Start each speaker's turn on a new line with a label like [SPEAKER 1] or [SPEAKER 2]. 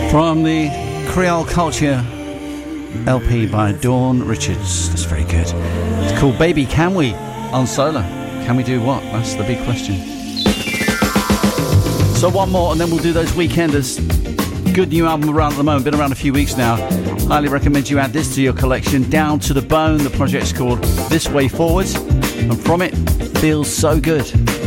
[SPEAKER 1] From the Creole Culture LP by Dawn Richards. That's very good. It's called Baby Can We on Solar. Can we do what? That's the big question. So one more and then we'll do those weekenders. Good new album around at the moment. Been around a few weeks now. Highly recommend you add this to your collection. Down to the Bone. The project's called This Way Forwards. And from it, feels so good.